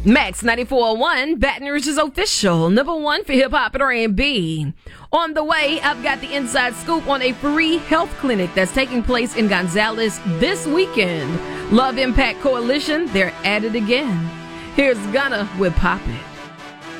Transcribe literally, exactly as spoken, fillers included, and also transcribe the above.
Max ninety-four point one, Baton Rouge's official number one for hip-hop and R and B. On the way, I've got the inside scoop on a free health clinic that's taking place in Gonzales this weekend. Love Impact Coalition, they're at it again. Here's Gunna with Pop It.